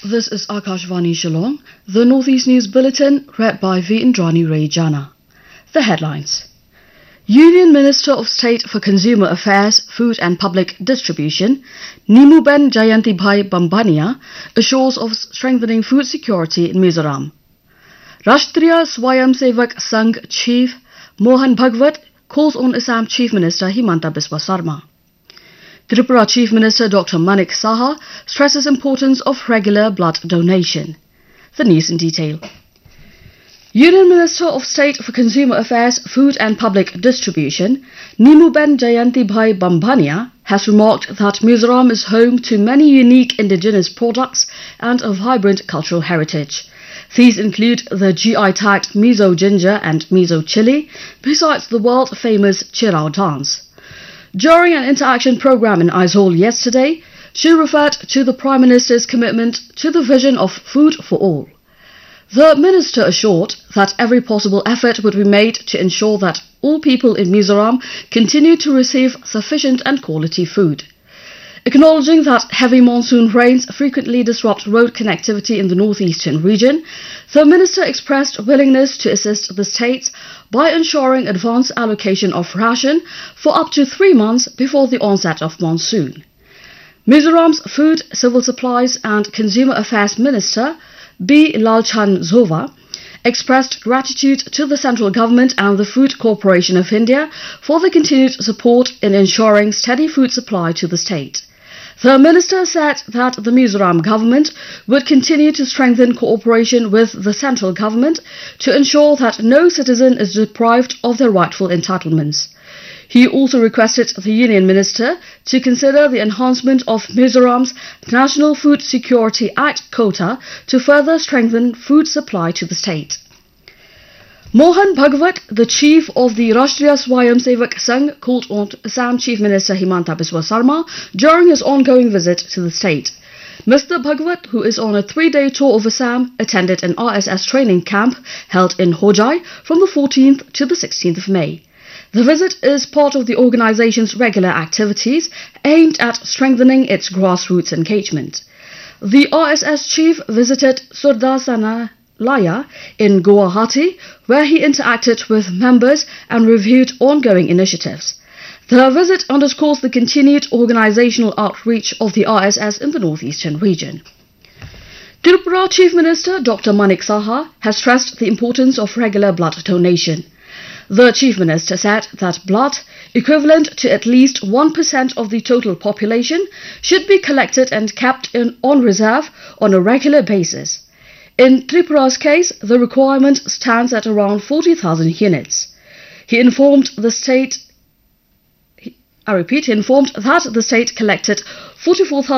this is Akashvani Shillong, the Northeast News Bulletin, read by V. Indrani Ray Jana. The headlines. Union Minister of State for Consumer Affairs, Food and Public Distribution, Nimuben Jayantibhai Bambania, assures of strengthening food security in Mizoram. Rashtriya Swayamsevak Sangh Chief Mohan Bhagwat calls on Assam Chief Minister Himanta Biswa Sarma. Tripura Chief Minister Dr. Manik Saha stresses importance of regular blood donation. The news in detail. Union Minister of State for Consumer Affairs, Food and Public Distribution, Nimuben Jayantibhai Bambania, has remarked that Mizoram is home to many unique indigenous products and a vibrant cultural heritage. These include the GI-tagged Mizo ginger and Mizo chili, besides the world-famous Chirao dance. During an interaction program in Aizawl yesterday, she referred to the Prime Minister's commitment to the vision of food for all. The minister assured that every possible effort would be made to ensure that all people in Mizoram continue to receive sufficient and quality food. Acknowledging that heavy monsoon rains frequently disrupt road connectivity in the northeastern region, the minister expressed willingness to assist the states by ensuring advance allocation of ration for up to 3 months before the onset of monsoon. Mizoram's Food, Civil Supplies and Consumer Affairs Minister, B. Lalchan Zova, expressed gratitude to the central government and the Food Corporation of India for the continued support in ensuring steady food supply to the state. The minister said that the Mizoram government would continue to strengthen cooperation with the central government to ensure that no citizen is deprived of their rightful entitlements. He also requested the Union Minister to consider the enhancement of Mizoram's National Food Security Act quota to further strengthen food supply to the state. Mohan Bhagwat, the chief of the Rashtriya Swayamsevak Sangh, called on Assam Chief Minister Himanta Biswa Sarma during his ongoing visit to the state. Mr. Bhagwat, who is on a 3-day tour of Assam, attended an RSS training camp held in Hojai from the 14th to the 16th of May. The visit is part of the organization's regular activities aimed at strengthening its grassroots engagement. The RSS chief visited Surdasana Laya in Guwahati, where he interacted with members and reviewed ongoing initiatives. The visit underscores the continued organizational outreach of the RSS in the northeastern region. Tripura Chief Minister Dr. Manik Saha has stressed the importance of regular blood donation. The Chief Minister said that blood, equivalent to at least 1% of the total population, should be collected and kept on reserve on a regular basis. In Tripura's case, the requirement stands at around 40,000 units. He informed that the state collected 44,000